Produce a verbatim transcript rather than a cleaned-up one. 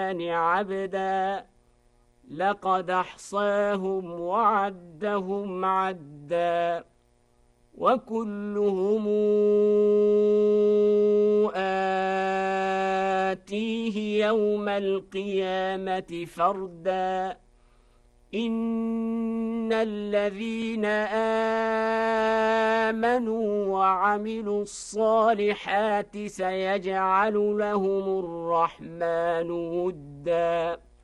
الرحمن عبدا لقد أحصاهم وعدهم عدا وكلهم آتيه يوم القيامة فردا إن الذين آمنوا وعملوا الصالحات سيجعل لهم الرحمن ودا